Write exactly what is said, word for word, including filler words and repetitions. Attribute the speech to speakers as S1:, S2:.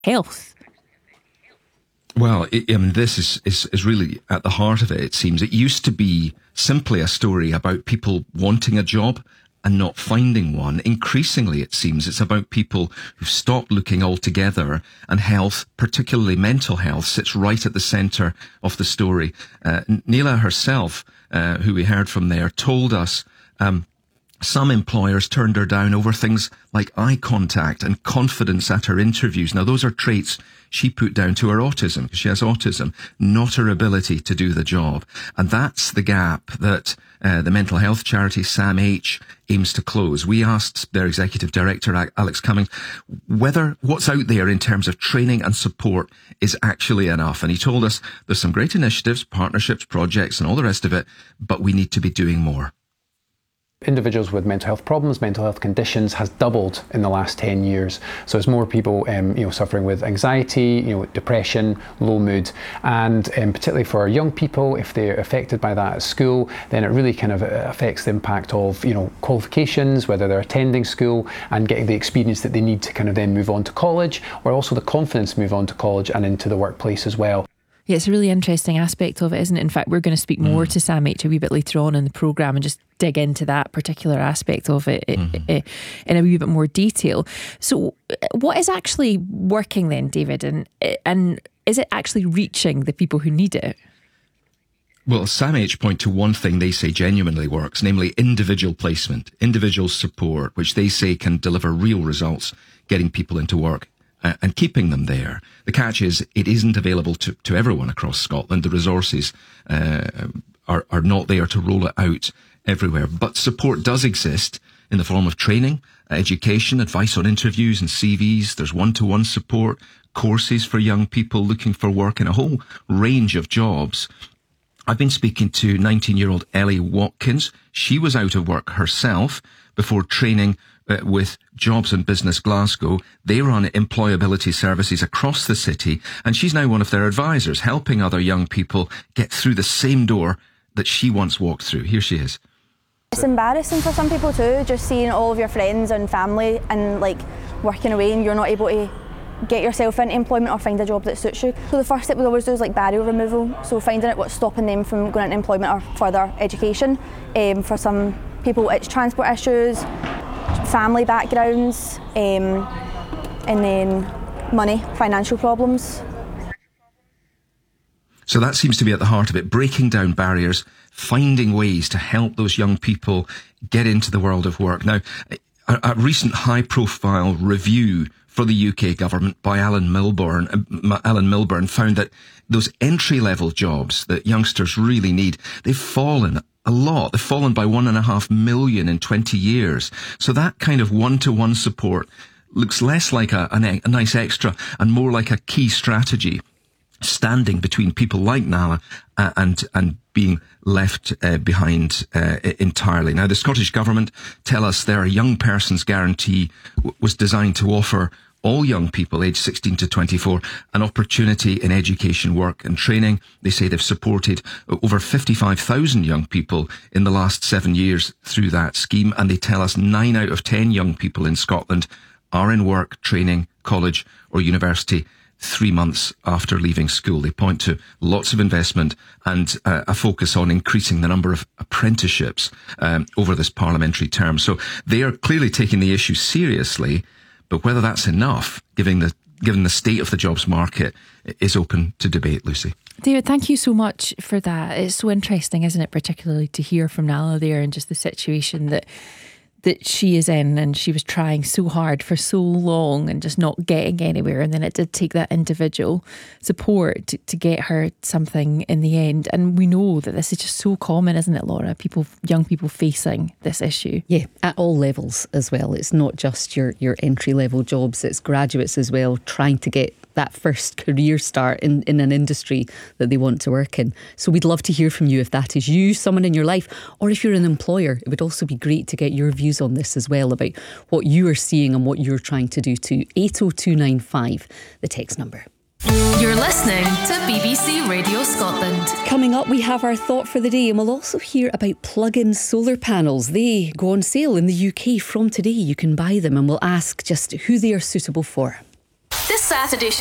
S1: health.
S2: Well, it, I mean, this is, is, is really at the heart of it, it seems. It used to be simply a story about people wanting a job and not finding one. Increasingly, it seems, it's about people who've stopped looking altogether, and health, particularly mental health, sits right at the centre of the story. Uh, Neela herself, uh, who we heard from there, told us um, some employers turned her down over things like eye contact and confidence at her interviews. Now, those are traits she put down to her autism, because she has autism, not her ability to do the job. And that's the gap that uh, the mental health charity SAMH aims to close. We asked their executive director, Alex Cummings, whether what's out there in terms of training and support is actually enough. And he told us there's some great initiatives, partnerships, projects, and all the rest of it, but we need to be doing more.
S3: Individuals with mental health problems, mental health conditions has doubled in the last ten years. So it's more people, um, you know, suffering with anxiety, you know, depression, low mood, and um, particularly for young people, if they're affected by that at school, then it really kind of affects the impact of, you know, qualifications, whether they're attending school and getting the experience that they need to kind of then move on to college, or also the confidence to move on to college and into the workplace as well.
S1: Yeah, it's a really interesting aspect of it, isn't it? In fact, we're going to speak more
S2: mm.
S1: to SAMH a wee bit later on in the programme and just dig into that particular aspect of it mm-hmm. in a wee bit more detail. So what is actually working then, David? And, and is it actually reaching the people who need it?
S2: Well, SAMH point to one thing they say genuinely works, namely individual placement, individual support, which they say can deliver real results, getting people into work uh, and keeping them there. The catch is it isn't available to, to everyone across Scotland. The resources uh, are, are not there to roll it out everywhere. But support does exist in the form of training, education, advice on interviews and C Vs. There's one-to-one support, courses for young people looking for work in a whole range of jobs. I've been speaking to nineteen-year-old Ellie Watkins. She was out of work herself before training uh, with Jobs and Business Glasgow. They run employability services across the city, and she's now one of their advisors, helping other young people get through the same door that she once walked through. Here she is.
S4: It's embarrassing for some people too, just seeing all of your friends and family and like working away and you're not able to get yourself into employment or find a job that suits you. So the first step we always do is like barrier removal, so finding out what's stopping them from going into employment or further education. Um, for some people it's transport issues, family backgrounds, um, and then money, financial problems.
S2: So that seems to be at the heart of it, breaking down barriers, finding ways to help those young people get into the world of work. Now, a, a recent high-profile review for the U K government by Alan Milburn, uh, Alan Milburn found that those entry-level jobs that youngsters really need, they've fallen a lot. They've fallen by one and a half million in twenty years. So that kind of one-to-one support looks less like a, a, a nice extra and more like a key strategy, standing between people like Nala uh, and and being left uh, behind uh, entirely. Now, the Scottish Government tell us their young person's guarantee w- was designed to offer all young people aged sixteen to twenty-four an opportunity in education, work and training. They say they've supported over fifty-five thousand young people in the last seven years through that scheme, and they tell us nine out of ten young people in Scotland are in work, training, college or university three months after leaving school. They point to lots of investment and uh, a focus on increasing the number of apprenticeships um, over this parliamentary term. So they are clearly taking the issue seriously, but whether that's enough, given the given the state of the jobs market, is open to debate, Lucy.
S1: David, thank you so much for that. It's so interesting, isn't it, particularly to hear from Nala there and just the situation that that she is in, and she was trying so hard for so long and just not getting anywhere, and then it did take that individual support to, to get her something in the end. And we know that this is just so common, isn't it, Laura? People, young people facing this issue.
S5: Yeah, at all levels as well. It's not just your, your entry level jobs, it's graduates as well, trying to get that first career start in, in an industry that they want to work in. So we'd love to hear from you if that is you, someone in your life, or if you're an employer. It would also be great to get your views on this as well, about what you are seeing and what you're trying to do, to eight oh two nine five, the text number.
S6: You're listening to B B C Radio Scotland.
S5: Coming up, we have our thought for the day, and we'll also hear about plug-in solar panels. They go on sale in the U K from today. You can buy them, and we'll ask just who they are suitable for.
S6: This Saturday show